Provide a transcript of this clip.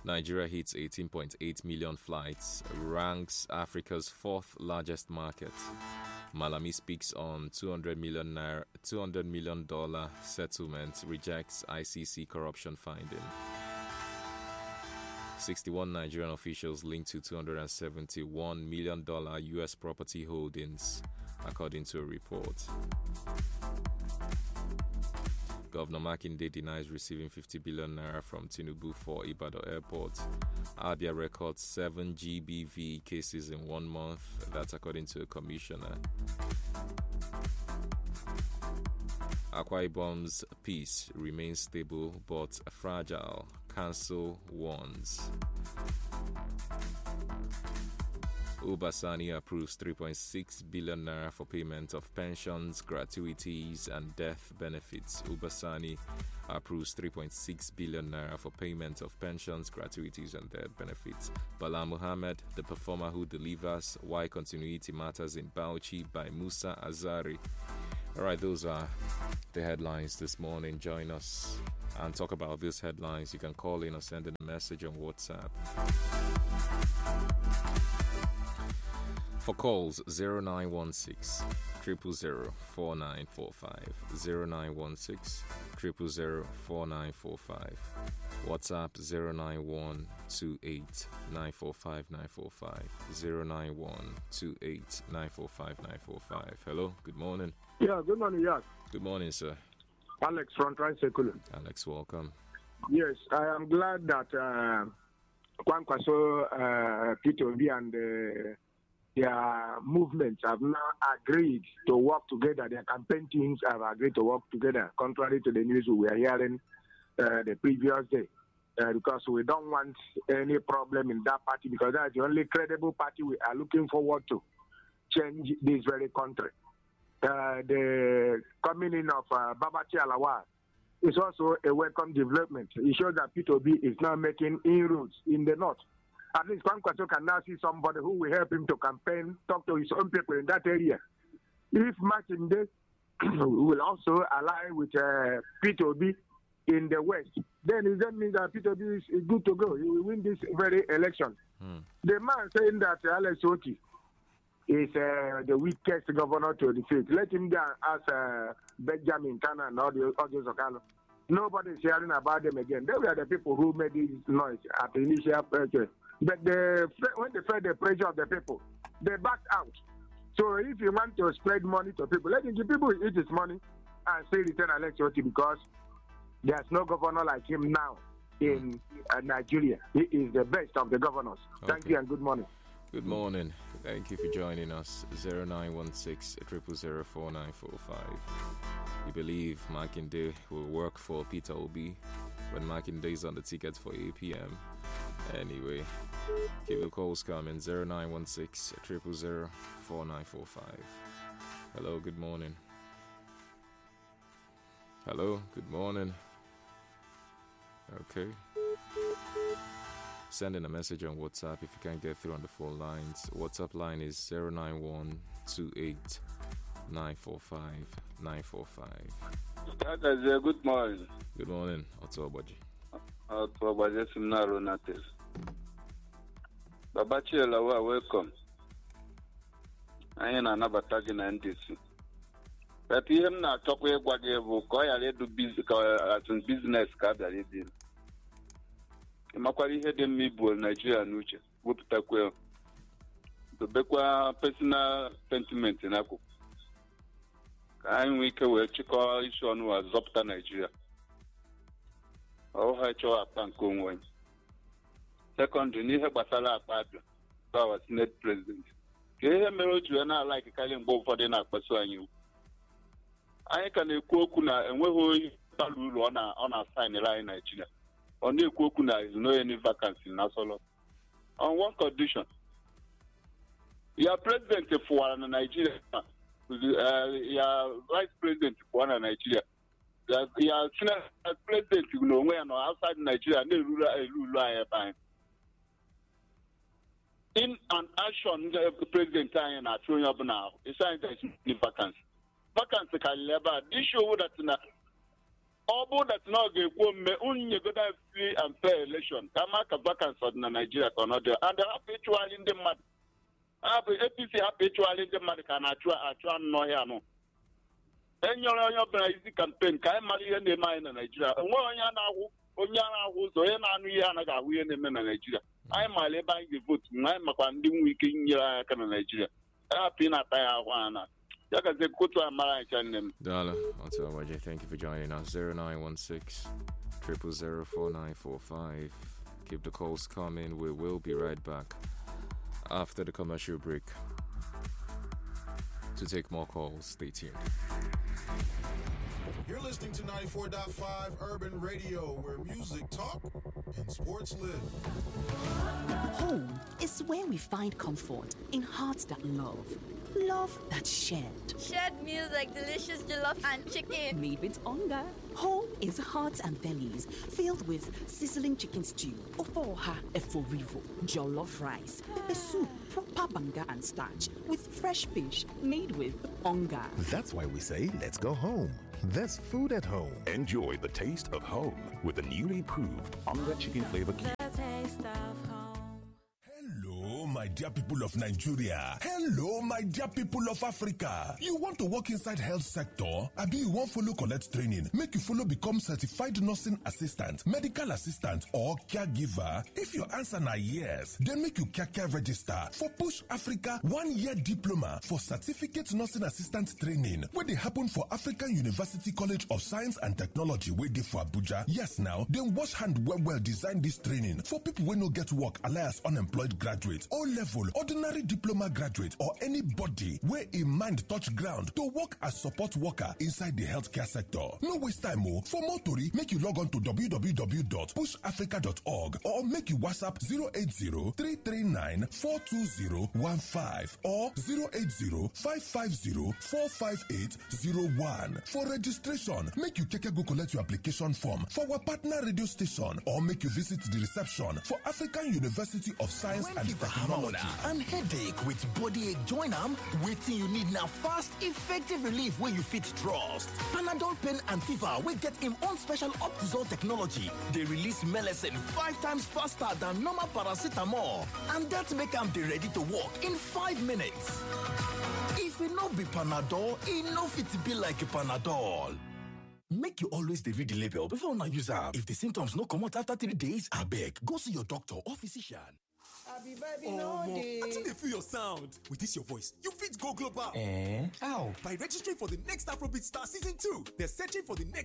Nigeria hits 18.8 million flights, ranks Africa's fourth largest market. Malami speaks on $200 million settlement, rejects ICC corruption finding. 61 Nigerian officials linked to $271 million U.S. property holdings, according to a report. Governor Makinde denies receiving 50 billion naira from Tinubu for Ibadan Airport. Abia records 7 GBV cases in 1 month. That's according to a commissioner. Akwa Ibom's peace remains stable but fragile. Council warns. Ubasani approves 3.6 billion naira for payment of pensions, gratuities, and death benefits. Ubasani approves 3.6 billion naira for payment of pensions, gratuities, and death benefits. Bala Muhammad, the performer who delivers Why Continuity Matters in Bauchi by Musa Azari. All right, those are the headlines this morning. Join us and talk about these headlines. You can call in or send in a message on WhatsApp. For calls, 0916 000 4945, 0916 000 4945, WhatsApp 09128 945 945, 09128 945 945. Hello, good morning. Yeah, good morning, Yak. Good morning, sir. Alex from Tricycle. Alex, welcome. Yes, I am glad that Kwankwaso, Peter Obi and their movements have now agreed to work together. Their campaign teams have agreed to work together, contrary to the news we were hearing the previous day. Because we don't want any problem in that party, because that's the only credible party we are looking forward to change this very country. The coming in of Babachi Alawa is also a welcome development. It shows that Peter Obi is now making inroads in the north. At least Kwankwaso can now see somebody who will help him to campaign, talk to his own people in that area. If Makinde will also align with Peter Obi in the west, then it means that Peter Obi is good to go. He will win this very election. The man saying that Alex Oti is the weakest governor to defeat. Let him go and ask Benjamin Tana and all those Okano. Nobody is hearing about them again. They were the people who made this noise at the initial purchase. But when they felt the pressure of the people, they backed out. So if you want to spread money to people, let the people eat his money and say return Alex Oti, because there's no governor like him now in Nigeria. He is the best of the governors. Okay. Thank you and good morning. Good morning. Thank you for joining us. 0916 000 4945. You believe Makinde will work for Peter Obi when Makinde is on the ticket for APM? Anyway, keep the calls coming. 0916 000 4945. Hello, good morning. Hello, good morning. Okay. Send in a message on WhatsApp if you can't get through on the phone lines. WhatsApp line is 09128 945 945. Good morning. Good morning, Otto Obaji. Otto Obaji Simnaro Nates. Babachi Elawa, welcome. I am another in NDC. But he am not talking about the business card. Makwari head me bull Nigeria nuche wopita kwa dobekwa personal sentiment nako kan we ke we chiko issue onu azopta Nigeria o ha cho apanko nwen second ni he gbasala akpado our senate president ke he mere oju na like kale mgbe ụfọdụ na akpaso anyị ka na-ekwu okwu na enweghị onye balu ụlọ ọ na sign line Nigeria. On the Kokuna is no any vacancy in Nasolo. On one condition. You are president for Nigeria. You are vice president for Nigeria. You are president outside Nigeria. In an action, the president is showing up now. It's saying there is no vacancy. Vacancy can never. This show that All that's not a woman, only go to free and fair election. Come back vacance for Nigeria or not. And they have actual in the mud. APC have actual in the mud can actual no here no. Then your easy campaign, can marry any man in Nigeria. And one Onyana who's the Yana we in Nigeria. I'm my labor the vote, my Macanding week in Nigeria. I've been at Taiwan. Dollar, thank you for joining us. 0916 000 4945. Keep the calls coming. We will be right back after the commercial break to take more calls. Stay tuned. You're listening to 94.5 Urban Radio, where music talk and sports live. Home is where we find comfort in hearts that love. Love that's shared. Shared meals like delicious jollof and chicken. Made with hunger. Home is hearts and bellies filled with sizzling chicken stew, ofoha eforivo, jollof rice, pepper soup, proper banga and starch, with fresh fish made with hunger. That's why we say, let's go home. There's food at home. Enjoy the taste of home with the newly improved Onga Chicken Flavor Cube. The taste of home. Hello, my dear people of Nigeria. Hello, my dear people of Africa. You want to work inside health sector? Abi you want follow collect training? Make you follow become certified nursing assistant, medical assistant, or caregiver? If your answer na yes, then make you kaka register for Push Africa 1-year diploma for certificate nursing assistant training, where they happen for African University College of Science and Technology, where they for Abuja. Yes, now, then wash hand well design this training for people who no get work, alias unemployed graduate, O-level, ordinary diploma graduate, or anybody where a mind touch ground to work as support worker inside the healthcare sector. No waste time, oh. For more tori, make you log on to www.pushafrica.org or make you WhatsApp 080-339-42015 or 080-550-45801. For registration, make you go collect your application form for our partner radio station or make you visit the reception for African University of Science and Technology. And headache with body ache join am, waiting you need now fast, effective relief where you fit trust. Panadol pain and fever will get him own special Optizol technology. They release medicine 5 times faster than normal paracetamol. And that make am dey ready to work in 5 minutes. If it no be Panadol, it no fit be like Panadol. Make you always read the label before una use am. If the symptoms no come out after 3 days, abeg go see your doctor or physician. I think they feel your sound. With this your voice, you fit go global. How? By registering for the next Afrobeat Star Season 2. They're searching for the next